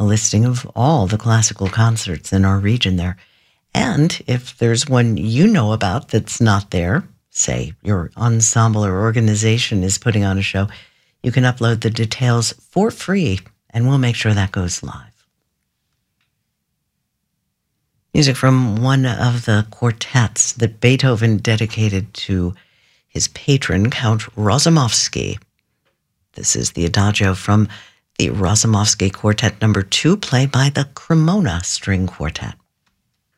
a listing of all the classical concerts in our region there. And if there's one you know about that's not there, say your ensemble or organization is putting on a show, you can upload the details for free, and we'll make sure that goes live. Music from one of the quartets that Beethoven dedicated to his patron, Count Razumovsky. This is the Adagio from the Razumovsky Quartet No. 2, played by the Cremona String Quartet.